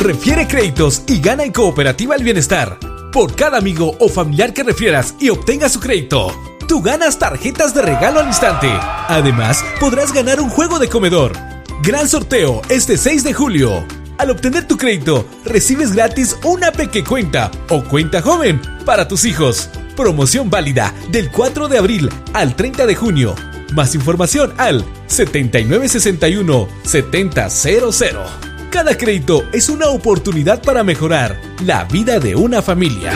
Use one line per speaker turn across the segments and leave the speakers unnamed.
Refiere créditos y gana en Cooperativa El Bienestar. Por cada amigo o familiar que refieras y obtenga su crédito, tú ganas tarjetas de regalo al instante. Además, podrás ganar un juego de comedor. Gran sorteo este 6 de julio. Al obtener tu crédito, recibes gratis una pequecuenta o cuenta joven para tus hijos. Promoción válida del 4 de abril al 30 de junio. Más información al 7961-7000. Cada crédito es una oportunidad para mejorar la vida de una familia.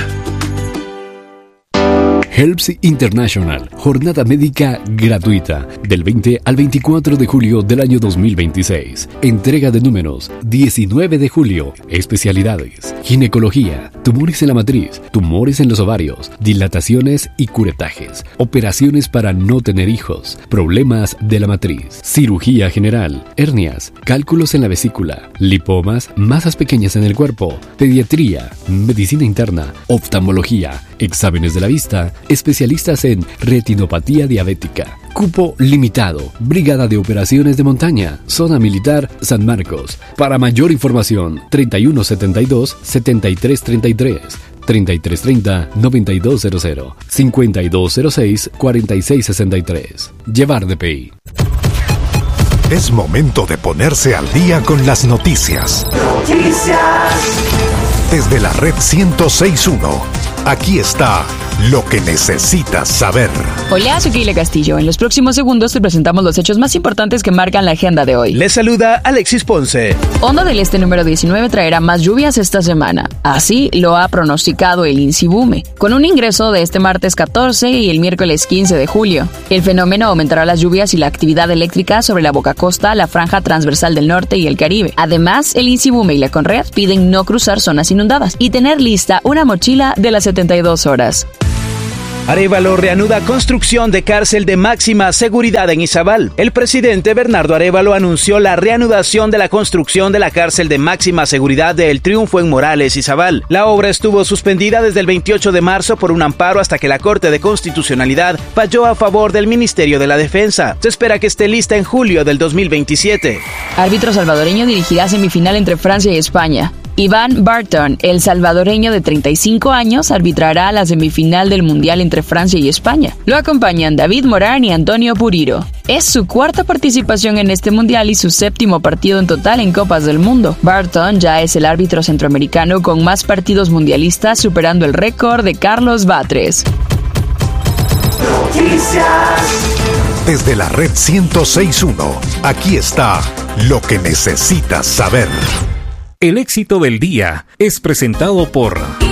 Helps International, jornada médica gratuita, del 20 al 24 de julio del año 2026. Entrega de números, 19 de julio. Especialidades, ginecología, tumores en la matriz, tumores en los ovarios, dilataciones y curetajes, operaciones para no tener hijos, problemas de la matriz, cirugía general, hernias, cálculos en la vesícula, lipomas, masas pequeñas en el cuerpo, pediatría, medicina interna, oftalmología, exámenes de la vista, especialistas en retinopatía diabética. Cupo limitado. Brigada de Operaciones de Montaña. Zona Militar San Marcos. Para mayor información, 3172-7333. 3330-9200. 5206-4663. Llevar DPI.
Es momento de ponerse al día con las noticias. Desde la red 106.1, aquí está lo que necesitas saber.
Hola, soy Keila Castillo. En los próximos segundos te presentamos los hechos más importantes que marcan la agenda de hoy.
Les saluda Alexis Ponce.
Onda del Este número 19 traerá más lluvias esta semana. Así lo ha pronosticado el INSIBUME, con un ingreso de este martes 14 y el miércoles 15 de julio. El fenómeno aumentará las lluvias y la actividad eléctrica sobre la Boca Costa, la franja transversal del norte y el Caribe. Además, el INSIBUME y la CONRED piden no cruzar zonas inundadas y tener lista una mochila de las 72 horas.
Arévalo reanuda construcción de cárcel de máxima seguridad en Izabal. El presidente Bernardo Arévalo anunció la reanudación de la construcción de la cárcel de máxima seguridad de El Triunfo en Morales, Izabal. La obra estuvo suspendida desde el 28 de marzo por un amparo hasta que la Corte de Constitucionalidad falló a favor del Ministerio de la Defensa. Se espera que esté lista en julio del 2027.
Árbitro salvadoreño dirigirá semifinal entre Francia y España. Iván Barton, el salvadoreño de 35 años, arbitrará la semifinal del Mundial entre Francia y España. Lo acompañan David Morán y Antonio Puriro. Es su cuarta participación en este Mundial y su séptimo partido en total en Copas del Mundo. Barton ya es el árbitro centroamericano con más partidos mundialistas, superando el récord de Carlos Batres.
Desde la red 106.1, aquí está lo que necesitas saber.
El éxito del día es presentado por